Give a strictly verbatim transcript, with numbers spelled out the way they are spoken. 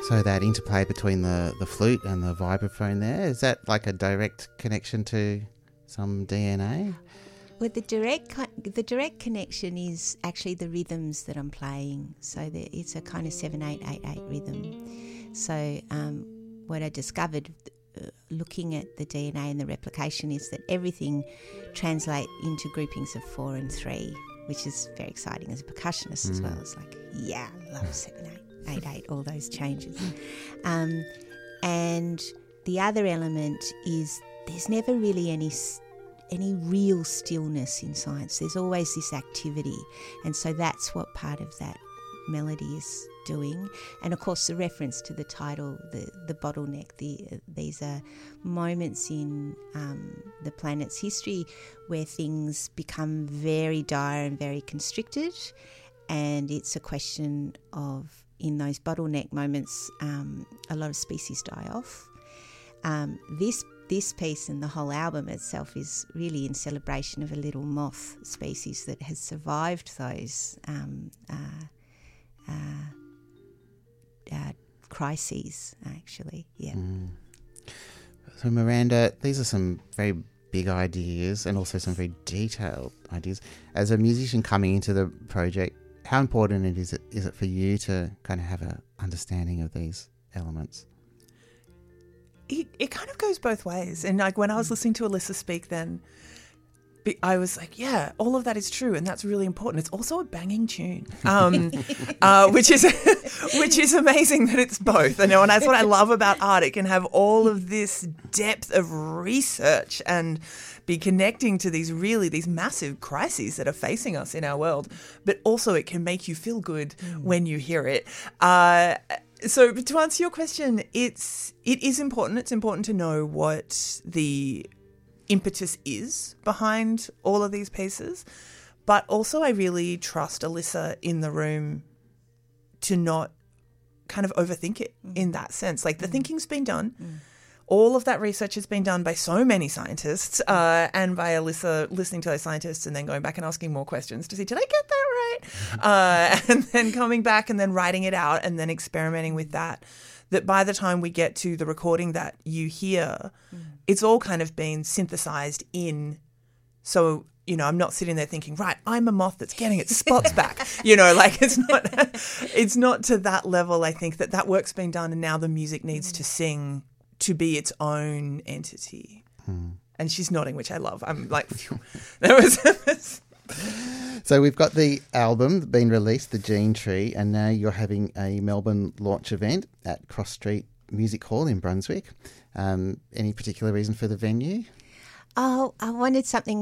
So that interplay between the, the flute and the vibraphone there, is that like a direct connection to some D N A? Well, the direct co- the direct connection is actually the rhythms that I'm playing. So the, it's a kind of seven eight eight eight rhythm. So um, what I discovered uh, looking at the D N A and the replication is that everything translates into groupings of four and three, which is very exciting as a percussionist mm. as well. It's like, yeah, I love seven eight. Eight eight, all those changes. Um, and the other element is there's never really any any real stillness in science. There's always this activity, and so that's what part of that melody is doing. And of course, the reference to the title, the the bottleneck. The uh, these are moments in um, the planet's history where things become very dire and very constricted, and it's a question of, in those bottleneck moments, um, a lot of species die off. Um, this this piece and the whole album itself is really in celebration of a little moth species that has survived those um, uh, uh, uh, crises, actually. Yeah. Mm. So, Miranda, these are some very big ideas and also some very detailed ideas. As a musician coming into the project, how important it is it is it for you to kind of have an understanding of these elements? It it kind of goes both ways. And like when I was listening to Alyssa speak then, I was like, yeah, all of that is true, and that's really important. It's also a banging tune, um, uh, which is which is amazing that it's both. You know, and that's what I love about art. It can have all of this depth of research and be connecting to these really these massive crises that are facing us in our world, but also it can make you feel good mm. when you hear it. Uh, so to answer your question, it's it is important. It's important to know what the impetus is behind all of these pieces, but also I really trust Alyssa in the room to not kind of overthink it mm. in that sense. Like the mm. thinking's been done. Mm. All of that research has been done by so many scientists uh, and by Alyssa listening to those scientists and then going back and asking more questions to see, did I get that right? Uh, and then coming back and then writing it out and then experimenting with that, that by the time we get to the recording that you hear, mm. it's all kind of been synthesized in. So, you know, I'm not sitting there thinking, right, I'm a moth that's getting its spots back. You know, like it's not it's not to that level. I think that that work's been done and now the music needs mm. to sing to be its own entity. Hmm. And she's nodding, which I love. I'm like, that was... So we've got the album being released, The Gene Tree, and now you're having a Melbourne launch event at Cross Street Music Hall in Brunswick. Um, any particular reason for the venue? Oh, I wanted something